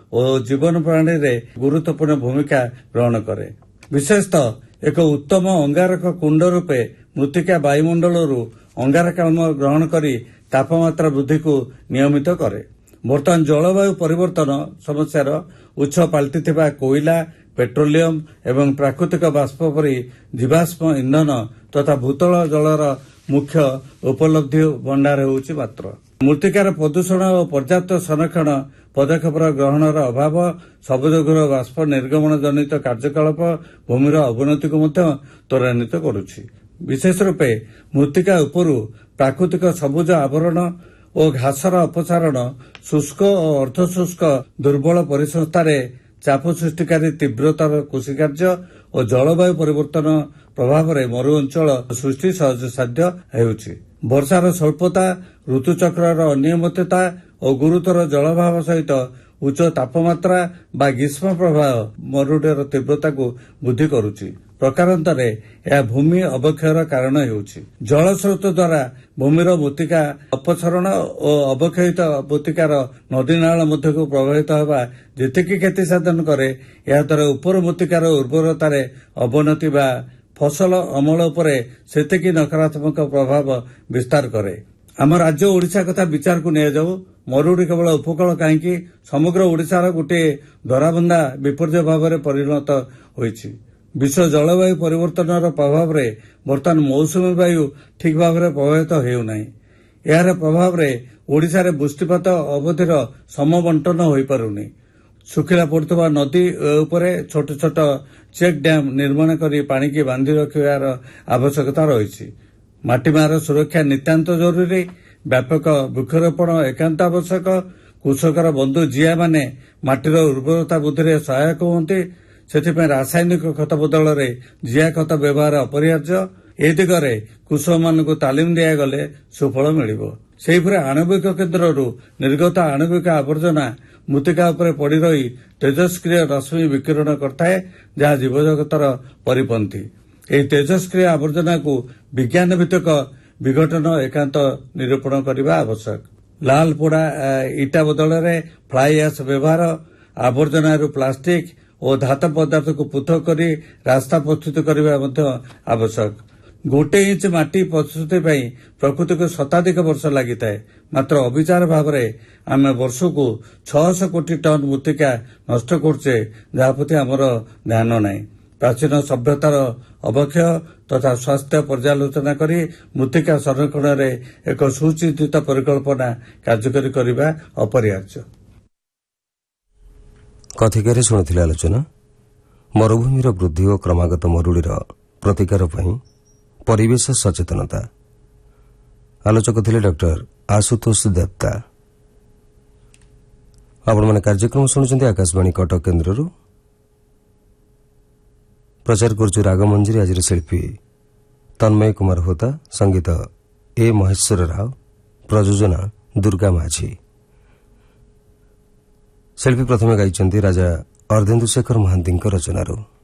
ଓ ଜୀବନ ପ୍ରଣାଳୀରେ ଗୁରୁତ୍ୱପୂର୍ଣ୍ଣ ଭୂମିକା ଗ୍ରହଣ କରେ। ବିଶେଷତଃ ଏକ ଉତ୍ତମ ଅଙ୍ଗାରକ କୁଣ୍ଡ ରୂପେ ମୃତ୍ତିକା ବାୟୁମଣ୍ଡଳରୁ ଅଙ୍ଗାରକାମ୍ଳ ଗ୍ରହଣ କରି ତାପମାତ୍ରା ବୃଦ୍ଧିକୁ ନିୟମିତ କରେ। ବର୍ତ୍ତମାନ ଜଳବାୟୁ ପରିବର୍ତ୍ତନ ସମସ୍ୟାର ଉତ୍ସ ପାଲଟିଥିବା କୋଇଲା, ପେଟ୍ରୋଲିୟମ ଏବଂ ପ୍ରାକୃତିକ ବାଷ୍ପ ପରି ଜୀବାଶ୍ମ ଇନ୍ଧନ ତଥା ଭୂତଳ ଜଳର ମୁଖ୍ୟ ଉପଲବ୍ଧି ଭଣ୍ଡାର ହେଉଛି ମାତ୍ର। ମୃତ୍ତିକାର ପ୍ରଦୂଷଣ ଓ ପର୍ଯ୍ୟାପ୍ତ ସଂରକ୍ଷଣ ପଦକ୍ଷେପର ଗ୍ରହଣର ଅଭାବ ସବୁଜଗୃହ ବାଷ୍ପ ନିର୍ଗମନ ଜନିତ କାର୍ଯ୍ୟକଳାପ ଭୂମିର ଅବନତିକୁ ମଧ୍ୟ ତ୍ୱରାନ୍ୱିତ କରୁଛି। ବିଶେଷ ରୂପେ ମୃତ୍ତିକା ଉପରୁ ପ୍ରାକୃତିକ ସବୁଜ ଆବରଣ ଓ ଘାସର ଅପସାରଣ ଶୁଷ୍କ ଓ ଅର୍ଦ୍ଧଶୁଷ୍କ ଦୁର୍ବଳ ପରିସଂସ୍ଥାରେ ଚାପ ସୃଷ୍ଟିକାରୀ ତୀବ୍ରତର କୃଷିକାର୍ଯ୍ୟ ଓ ଜଳବାୟୁ ପରିବର୍ତ୍ତନ ପ୍ରଭାବରେ ମରୁ ଅଞ୍ଚଳ ସୃଷ୍ଟି ସହଜସାଧ୍ୟ ହେଉଛି। ବର୍ଷାର ସ୍ୱଳ୍ପତା, ଋତୁଚକ୍ରର ଅନିୟମିତତା ଓ ଗୁରୁତର ଜଳାଭାବ ସହିତ ଉଚ୍ଚ ତାପମାତ୍ରା ବା ଗ୍ରୀଷ୍ମ ପ୍ରବାହ ମରୁଡ଼ିର ତୀବ୍ରତାକୁ ବୃଦ୍ଧି କରୁଛି। ପ୍ରକାରାନ୍ତରେ ଏହା ଭୂମି ଅବକ୍ଷୟର କାରଣ ହେଉଛି। ଜଳସ୍ରୋତ ଦ୍ୱାରା ଭୂମିର ମୃତ୍ତିକା ଅପସରଣ ଓ ଅବକ୍ଷୟିତ ମୃତ୍ତିକାର ନଦୀନାଳ ମଧ୍ୟକୁ ପ୍ରବାହିତ ହେବା ଯେତିକି କ୍ଷତି ସାଧନ କରେ, ଏହାଦ୍ୱାରା ଉପର ମୃତ୍ତିକାର ଉର୍ବରତାରେ ଅବନତି ବା ଫସଲ ଅମଳ ଉପରେ ସେତିକି ନକାରାତ୍ମକ ପ୍ରଭାବ ବିସ୍ତାର କରେ। ଆମ ରାଜ୍ୟ ଓଡ଼ିଶା କଥା ବିଚାରକୁ ନିଆଯାଉ। ମରୁଡ଼ି କେବଳ ଉପକୂଳ କାହିଁକି ସମଗ୍ର ଓଡ଼ିଶାର ଗୋଟିଏ ଧରାବନ୍ଧା ବିପର୍ଯ୍ୟୟ ଭାବରେ ପରିଣତ ହୋଇଛି। ବିଶ୍ୱ ଜଳବାୟୁ ପରିବର୍ତ୍ତନର ପ୍ରଭାବରେ ବର୍ତ୍ତମାନ ମୌସୁମୀ ବାୟୁ ଠିକ୍ ଭାବରେ ପ୍ରଭାବିତ ହେଉନାହିଁ। ଏହାର ପ୍ରଭାବରେ ଓଡ଼ିଶାରେ ବୃଷ୍ଟିପାତ ଅବଧିର ସମବଣ୍ଟନ ହୋଇପାରୁନି। ଶୁଖିଲା ପଡୁଥିବା ନଦୀ ଉପରେ ଛୋଟ ଛୋଟ ଚେକ୍ ଡ୍ୟାମ୍ ନିର୍ମାଣ କରି ପାଣିକି ବାନ୍ଧି ରଖିବାର ଆବଶ୍ୟକତା ରହିଛି। ମାଟିମାର ସୁରକ୍ଷା ନିତାନ୍ତ ଜରୁରୀ। ବ୍ୟାପକ ବୃକ୍ଷରୋପଣ ଏକାନ୍ତ ଆବଶ୍ୟକ। କୃଷକର ବନ୍ଧୁ ଜିଆମାନେ ମାଟିର ଉର୍ବରତା ବୃଦ୍ଧିରେ ସହାୟକ ହୁଅନ୍ତି। ସେଥିପାଇଁ ରାସାୟନିକ ଖତ ବଦଳରେ ଜିଆ ଖତ ବ୍ୟବହାର ଅପରିହାର୍ଯ୍ୟ। ଏ ଦିଗରେ କୃଷକମାନଙ୍କୁ ତାଲିମ ଦିଆଗଲେ ସୁଫଳ ମିଳିବ। ସେହିପରି ଆଣବିକ କେନ୍ଦ୍ରରୁ ନିର୍ଗତ ଆଣବିକ ଆବର୍ଜନା ମୃତ୍ତିକା ଉପରେ ପଡ଼ି ରହି ତେଜସ୍କ୍ରିୟ ରଶ୍ମି ବିକିରଣ କରିଥାଏ, ଯାହା ଜୀବଜଗତର ପରିପନ୍ଥୀ। ଏହି ତେଜସ୍କ୍ରିୟ ଆବର୍ଜନାକୁ ବିଜ୍ଞାନ ଭିତ୍ତିକ ବିଘଟନ ଏକାନ୍ତ ନିରୂପଣ କରିବା ଆବଶ୍ୟକ। ଲାଲ ପୋଡ଼ା ଇଟା ବଦଳରେ ଫ୍ଲାଇ ଆଶ୍ ବ୍ୟବହାର, ଆବର୍ଜନାରୁ ପ୍ଲାଷ୍ଟିକ ଓ ଧାତବ ପଦାର୍ଥକୁ ପୃଥକ କରି ରାସ୍ତା ପ୍ରସ୍ତୁତ କରିବା ମଧ୍ୟ ଆବଶ୍ୟକ। 1 ଇଞ୍ଚ ମାଟି ପ୍ରସ୍ତୁତି ପାଇଁ ପ୍ରକୃତିକୁ ଶତାଧିକ ବର୍ଷ ଲାଗିଥାଏ। ମାତ୍ର ଅବିଚାର ଭାବରେ ଆମେ ବର୍ଷକୁ 600 କୋଟି ଟନ୍ ମୃତ୍ତିକା ନଷ୍ଟ କରୁଛେ, ଯାହା ପ୍ରତି ଆମର ଧ୍ୟାନ ନାହିଁ। ପ୍ରାଚୀନ ସଭ୍ୟତାର ଅବକ୍ଷୟ ତଥା ସ୍ୱାସ୍ଥ୍ୟ ପର୍ଯ୍ୟାଲୋଚନା କରି ମୃତ୍ତିକା ସଂରକ୍ଷଣରେ ଏକ ସୁଚିନ୍ତିତ ପରିକଳ୍ପନା କାର୍ଯ୍ୟକାରୀ କରିବା ଅପରିହାର୍ଯ୍ୟ। କଥିକାରେ ଶୁଣିଥିଲେ ଆଲୋଚନା ମରୁଭୂମିର ବୃଦ୍ଧି ଓ କ୍ରମାଗତ ମରୁଡ଼ିର ପ୍ରତିକାର ପାଇଁ ପରିବେଶ ସଚେତନତା। ଆଲୋଚକ ଥିଲେ ଡକ୍ଟର ଆଶୁତୋଷ ଦେବତା। ଆପଣମାନେ କାର୍ଯ୍ୟକ୍ରମ ଶୁଣୁଛନ୍ତି ଆକାଶବାଣୀ କଟକ କେନ୍ଦ୍ରରୁ। ପ୍ରଚାର କରୁଛୁ ରାଗମଞ୍ଜରୀ। ଆଜିର ଶିଳ୍ପୀ ତନ୍ମୟ କୁମାର ହୋତା, ସଙ୍ଗୀତ ଏ ମହେଶ୍ୱର ରାଓ, ପ୍ରଯୋଜନା ଦୁର୍ଗା ମାଝୀ। ଶିଳ୍ପୀ ପ୍ରଥମେ ଗାଇଛନ୍ତି ରାଜା ଅର୍ଦ୍ଧେନ୍ଦୁ ଶେଖର ମହାନ୍ତିଙ୍କ ରଚନାରୁ।